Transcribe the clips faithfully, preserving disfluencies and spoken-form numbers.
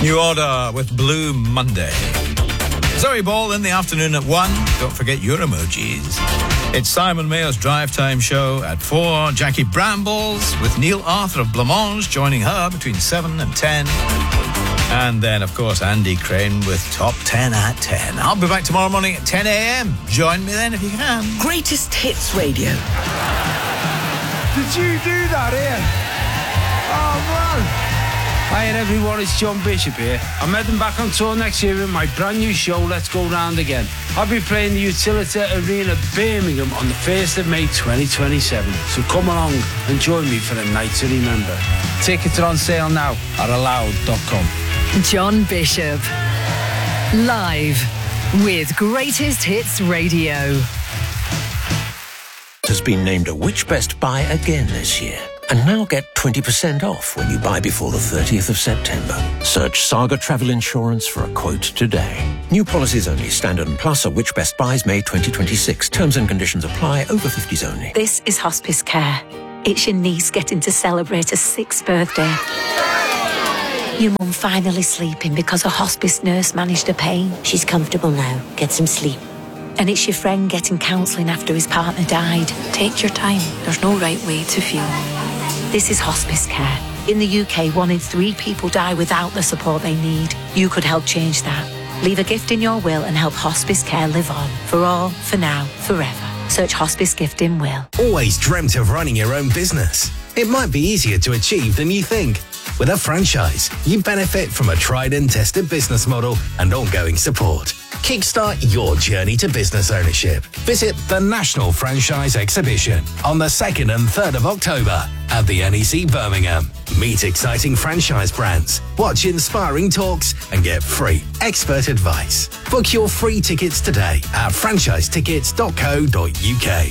New Order with Blue Monday. Zoe Ball in the afternoon at one. Don't forget your emojis. It's Simon Mayo's Drive Time show at four. Jackie Brambles with Neil Arthur of Blancmange joining her between seven and ten. And then, of course, Andy Crane with Top ten at ten. I'll be back tomorrow morning at ten a.m. Join me then if you can. Greatest Hits Radio. Did you do that, Ian? Oh, man. Hi everyone, it's John Bishop here. I'm heading back on tour next year with my brand new show, Let's Go Round Again. I'll be playing the Utilita Arena, Birmingham on the first of May twenty twenty-seven. So come along and join me for a night to remember. Tickets are on sale now at aloud dot com. John Bishop. Live with Greatest Hits Radio. Has been named a Which Best Buy again this year. And now get twenty percent off when you buy before the thirtieth of September. Search Saga Travel Insurance for a quote today. New policies only. Standard and Plus are Which Best Buys May twenty twenty-six. Terms and conditions apply. Over fifties only. This is Hospice Care. It's your niece getting to celebrate her sixth birthday. Your mum finally sleeping because a hospice nurse managed her pain. She's comfortable now. Get some sleep. And it's your friend getting counselling after his partner died. Take your time. There's no right way to feel. This is Hospice Care. In the U K, one in three people die without the support they need. You could help change that. Leave a gift in your will and help Hospice Care live on. For all, for now, forever. Search Hospice Gift in Will. Always dreamt of running your own business? It might be easier to achieve than you think. With a franchise, you benefit from a tried and tested business model and ongoing support. Kickstart your journey to business ownership. Visit the National Franchise Exhibition on the second and third of October at the N E C Birmingham. Meet exciting franchise brands, watch inspiring talks and get free expert advice. Book your free tickets today at franchise tickets dot co dot U K.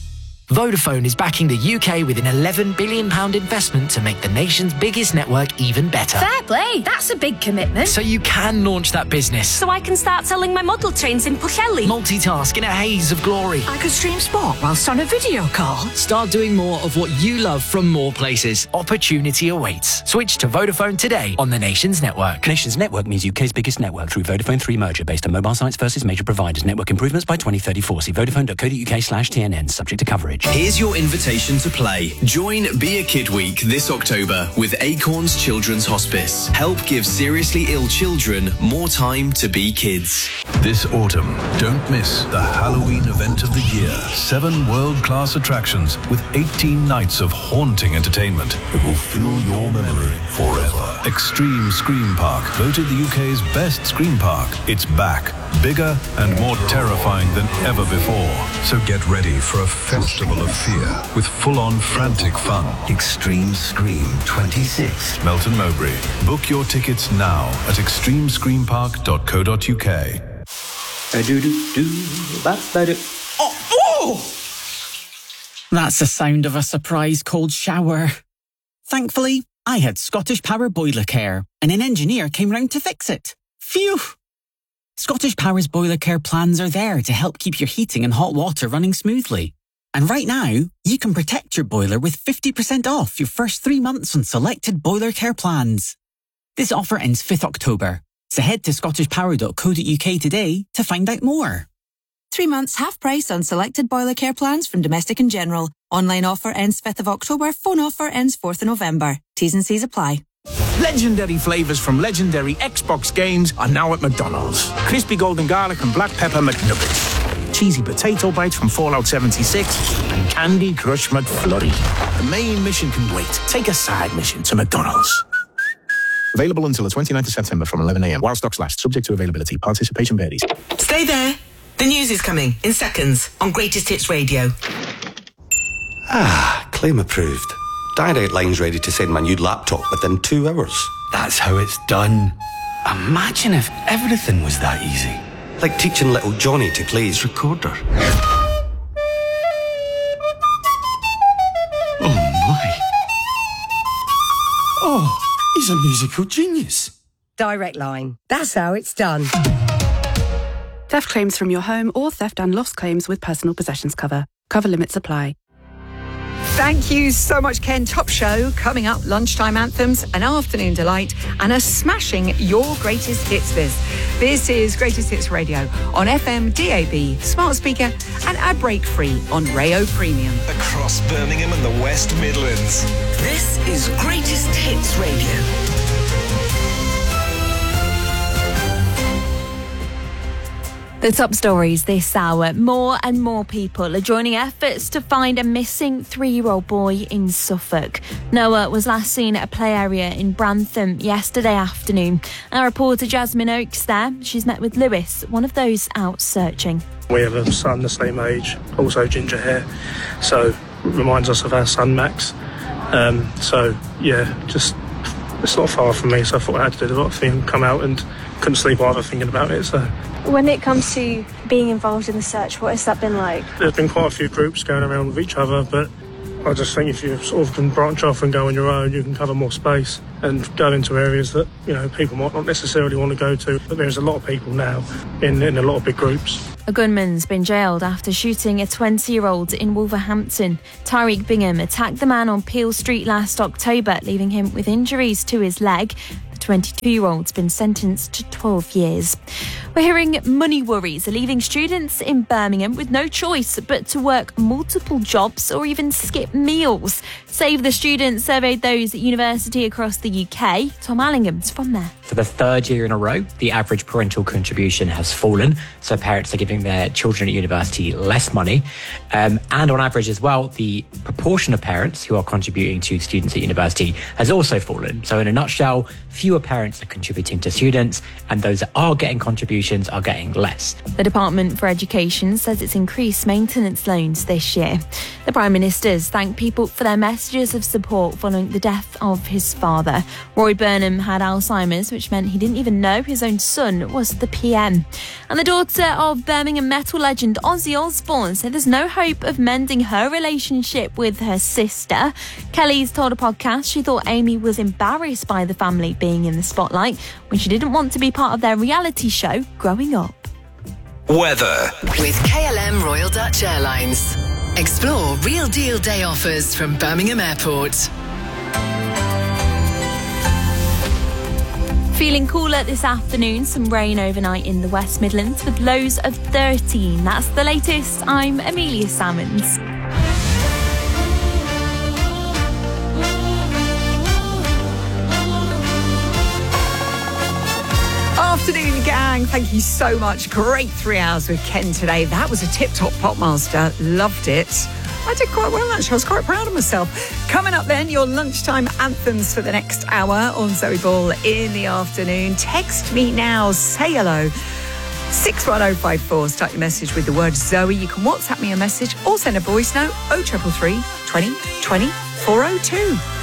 Vodafone is backing the U K with an eleven billion pounds investment to make the nation's biggest network even better. Fair play, that's a big commitment. So you can launch that business. So I can start selling my model trains in Pwllheli. Multitask in a haze of glory. I could stream sport whilst on a video call. Start doing more of what you love from more places. Opportunity awaits. Switch to Vodafone today on the nation's network. Nation's network means U K's biggest network through Vodafone three merger based on mobile sites versus major providers. Network improvements by twenty thirty-four. See vodafone dot co dot U K slash T N N. Subject to coverage. Here's your invitation to play. Join Be a Kid Week this October with Acorns Children's Hospice. Help give seriously ill children more time to be kids. This autumn, don't miss the Halloween event of the year. Seven world-class attractions with eighteen nights of haunting entertainment that will fill your memory forever. Extreme Scream Park, voted the U K's best scream park. It's back, bigger and more terrifying than ever before. So get ready for a festival of fear with full-on frantic fun. Extreme Scream twenty-six. Melton Mowbray. Book your tickets now at extreme scream park dot co dot U K. Oh, oh! That's the sound of a surprise cold shower. Thankfully, I had Scottish Power Boiler Care, and an engineer came round to fix it. Phew! Scottish Power's Boiler Care plans are there to help keep your heating and hot water running smoothly. And right now, you can protect your boiler with fifty percent off your first three months on selected Boiler Care plans. This offer ends fifth of October, so head to scottish power dot co dot U K today to find out more. Three months half price on selected Boiler Care plans from Domestic and General. Online offer ends fifth of October. Phone offer ends fourth of November. T's and C's apply. Legendary flavours from legendary Xbox games are now at McDonald's. Crispy golden garlic and black pepper McNuggets. Cheesy potato bites from Fallout seventy-six. And Candy Crush McFlurry. The main mission can wait. Take a side mission to McDonald's. Available until the twenty-ninth of September from eleven a.m. while stocks last. Subject to availability. Participation varies. Stay there. The news is coming in seconds on Greatest Hits Radio. Ah, claim approved. Direct Line's ready to send my new laptop within two hours. That's how it's done. Imagine if everything was that easy. Like teaching little Johnny to play his recorder. Oh my. Oh, he's a musical genius. Direct Line. That's how it's done. Theft claims from your home or theft and loss claims with personal possessions cover. Cover limits apply. Thank you so much, Ken. Top show coming up. Lunchtime anthems, an afternoon delight, and a smashing Your Greatest Hits Biz. This is Greatest Hits Radio on F M, D A B, smart speaker, and ad break free on Rayo Premium. Across Birmingham and the West Midlands. This is Greatest Hits Radio. The top stories this hour. More and more people are joining efforts to find a missing three-year-old boy in Suffolk. Noah was last seen at a play area in Brantham yesterday afternoon. Our reporter Jasmine Oakes there. She's met with Lewis, one of those out searching. We have a son the same age, also ginger hair, so reminds us of our son Max. Um, so, yeah, just it's not far from me, so I thought I had to do the right thing, come out, and couldn't sleep either thinking about it, so... When it comes to being involved in the search, what has that been like? There's been quite a few groups going around with each other, but I just think if you sort of can branch off and go on your own, you can cover more space and go into areas that, you know, people might not necessarily want to go to. But there's a lot of people now in, in a lot of big groups. A gunman's been jailed after shooting a twenty-year-old in Wolverhampton. Tariq Bingham attacked the man on Peel Street last October, leaving him with injuries to his leg. The twenty-two-year-old's been sentenced to twelve years. We're hearing money worries are leaving students in Birmingham with no choice but to work multiple jobs or even skip meals. Save the Students surveyed those at university across the U K. Tom Allingham's from there. For the third year in a row, the average parental contribution has fallen. So parents are giving their children at university less money. Um, and on average as well, the proportion of parents who are contributing to students at university has also fallen. So in a nutshell, fewer parents are contributing to students, and those that are getting contributions are getting less. The Department for Education says it's increased maintenance loans this year. The Prime Minister's thanked people for their messages of support following the death of his father. Roy Burnham had Alzheimer's, which meant he didn't even know his own son was the P M. And the daughter of Birmingham metal legend Ozzy Osbourne said there's no hope of mending her relationship with her sister. Kelly's told a podcast she thought Amy was embarrassed by the family being in the spotlight when she didn't want to be part of their reality show growing up. Weather. With K L M Royal Dutch Airlines. Explore real deal day offers from Birmingham Airport. Feeling cooler this afternoon, some rain overnight in the West Midlands with lows of thirteen. That's the latest. I'm Amelia Salmons. Afternoon, gang. Thank you so much. Great three hours with Ken today. That was a tip-top popmaster. Loved it. I did quite well, actually. I was quite proud of myself. Coming up then, your lunchtime anthems for the next hour on Zoe Ball in the afternoon. Text me now. Say hello. six one oh five four. Start your message with the word Zoe. You can WhatsApp me a message or send a voice note. oh triple three, twenty, twenty, four oh two.